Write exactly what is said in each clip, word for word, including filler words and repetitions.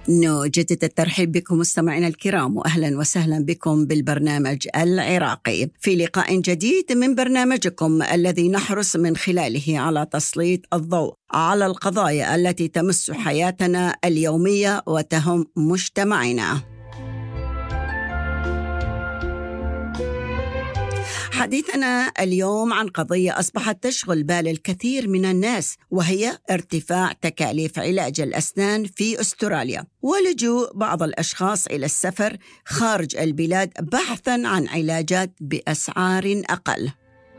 نجدد الترحيب بكم مستمعينا الكرام، وأهلا وسهلا بكم بالبرنامج العراقي في لقاء جديد من برنامجكم الذي نحرص من خلاله على تسليط الضوء على القضايا التي تمس حياتنا اليومية وتهم مجتمعنا. حديثنا اليوم عن قضية أصبحت تشغل بال الكثير من الناس، وهي ارتفاع تكاليف علاج الأسنان في أستراليا ولجوء بعض الأشخاص إلى السفر خارج البلاد بحثاً عن علاجات بأسعار أقل.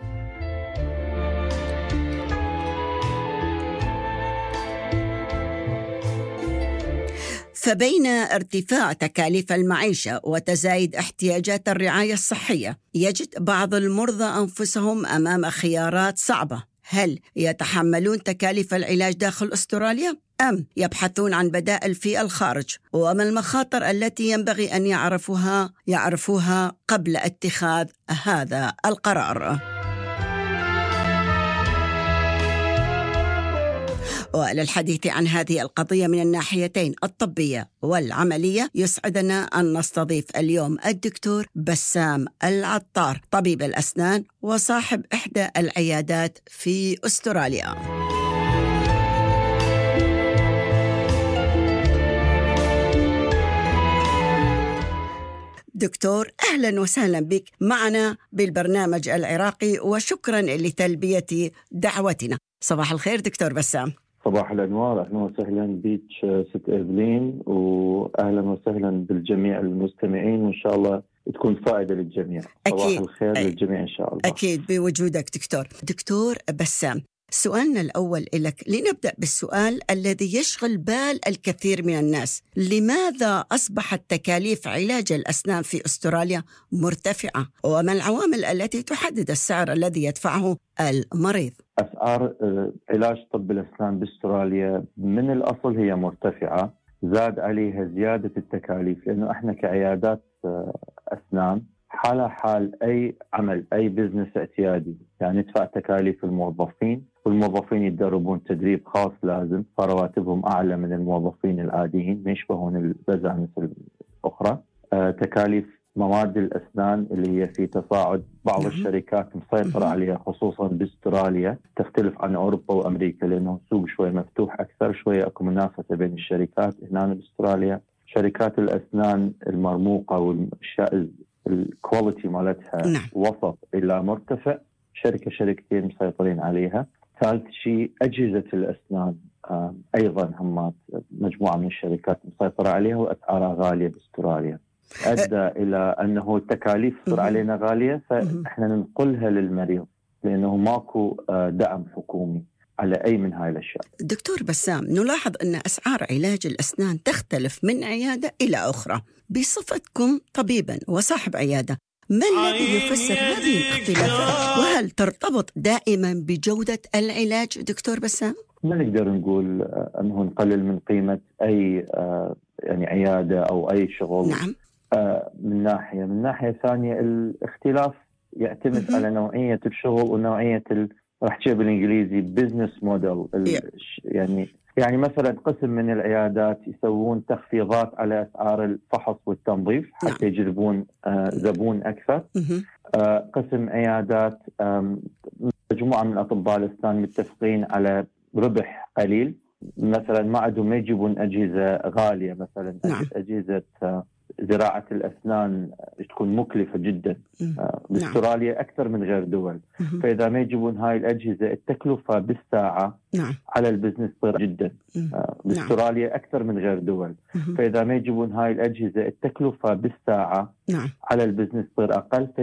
فبين ارتفاع تكاليف المعيشة وتزايد احتياجات الرعاية الصحية، يجد بعض المرضى أنفسهم أمام خيارات صعبة. هل يتحملون تكاليف العلاج داخل أستراليا أم يبحثون عن بدائل في الخارج؟ وما المخاطر التي ينبغي أن يعرفوها يعرفوها قبل اتخاذ هذا القرار؟ وللحديث عن هذه القضية من الناحيتين الطبية والعملية، يسعدنا أن نستضيف اليوم الدكتور بسام العطار، طبيب الأسنان وصاحب إحدى العيادات في أستراليا. دكتور، أهلا وسهلا بك معنا بالبرنامج العراقي، وشكرا لتلبية دعوتنا. صباح الخير دكتور بسام. صباح الأنوار، أهلا وسهلا بك ست إيفلين، وأهلا وسهلا بالجميع المستمعين، وإن شاء الله تكون فائدة للجميع. صباح أكيد. الخير أي. للجميع إن شاء الله. أكيد بوجودك دكتور. دكتور بسام، سؤالنا الأول لك، لنبدأ بالسؤال الذي يشغل بال الكثير من الناس: لماذا أصبحت تكاليف علاج الأسنان في أستراليا مرتفعة؟ وما العوامل التي تحدد السعر الذي يدفعه المريض؟ أسعار علاج طب الأسنان بأستراليا من الأصل هي مرتفعة، زاد عليها زيادة التكاليف، لأنه إحنا كعيادات أسنان حالة حال أي عمل، أي بزنس اعتيادي، يعني ندفع تكاليف الموظفين، والموظفين يتدربون تدريب خاص لازم، فرواتبهم أعلى من الموظفين العاديين، ما يشبهون البزنس الأخرى. أه تكاليف مواد الأسنان اللي هي في تصاعد، بعض الشركات مسيطرة عليها خصوصا باستراليا، تختلف عن أوروبا وأمريكا لأنه السوق شوي مفتوح أكثر، شوية أكو منافسة بين الشركات. هنا باستراليا شركات الأسنان المرموقة والأشياء الكواليتي مالتها نعم. وسط إلى مرتفع، شركة شركتين مسيطرين عليها. ثالث شيء أجهزة الأسنان آه أيضا هم مجموعة من الشركات مسيطرة عليها وأسعارها غالية باستراليا، أدى إلى أنه التكاليف تصير علينا غالية، فإحنا ننقلها للمريض لأنه ماكو آه دعم حكومي على أي من هاي الأشياء. دكتور بسام، نلاحظ أن أسعار علاج الأسنان تختلف من عيادة إلى أخرى. بصفتكم طبيبا وصاحب عيادة، ما الذي يفسر هذه الاختلافات؟ وهل ترتبط دائما بجودة العلاج دكتور بسام؟ ما نقدر نقول أنه نقلل من قيمة أي آه يعني عيادة أو أي شغل. نعم. آه من ناحية من ناحية ثانية الاختلاف يعتمد على نوعية الشغل ونوعية ال راح تجيب بالإنجليزي business model. يعني يعني مثلا قسم من العيادات يسوون تخفيضات على أسعار الفحص والتنظيف حتى يجذبون آه زبون أكثر. آه قسم عيادات مجموعة من أطباء الأسنان متفقين على ربح قليل، مثلا ما عندهم ما يجيبون أجهزة غالية، مثلا نعم. أجهزة آه زراعة الأسنان تكون مكلفة جدا آه باستراليا أكثر من غير دول. مم. فإذا ما يجيبون هاي الأجهزة التكلفة بالساعة نعم. على البزنس تصير جدا آه باستراليا نعم. أكثر من غير دول. مم. فإذا ما يجيبون هاي الأجهزة التكلفة بالساعة نعم. على البزنس تصير أقل.